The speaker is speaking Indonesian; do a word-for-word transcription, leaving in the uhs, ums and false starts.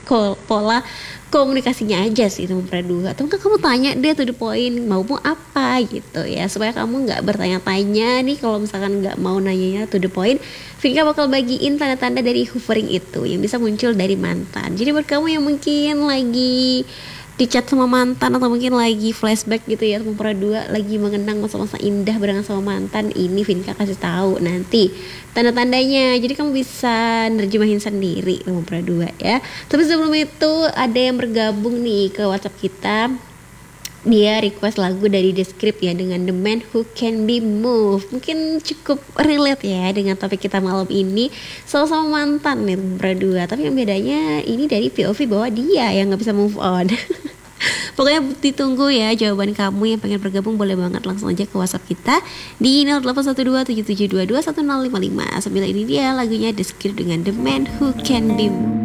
ko- pola komunikasinya aja sih teman peraduga. Atau enggak kamu tanya dia to the point maumu apa gitu ya, supaya kamu nggak bertanya-tanya nih. Kalau misalkan nggak mau nanyanya to the point, Vinka bakal bagiin tanda-tanda dari hovering itu yang bisa muncul dari mantan. Jadi buat kamu yang mungkin lagi di chat sama mantan atau mungkin lagi flashback gitu ya, teman peraduga lagi mengenang masa-masa indah barengan sama mantan, ini Vinka kasih tahu nanti tanda-tandanya. Jadi kamu bisa nerjemahin sendiri teman peraduga ya. Tapi sebelum itu ada yang bergabung nih ke WhatsApp kita. Dia request lagu dari The Script ya dengan The Man Who Can Be Moved. Mungkin cukup relate ya dengan topik kita malam ini, sama-sama mantan nih berdua. Tapi yang bedanya ini dari P O V bahwa dia yang gak bisa move on. Pokoknya ditunggu ya jawaban kamu. Yang pengen bergabung boleh banget langsung aja ke WhatsApp kita di nol delapan satu dua tujuh tujuh dua dua satu nol lima lima. Sambil ini dia lagunya The Script dengan The Man Who Can Be Moved.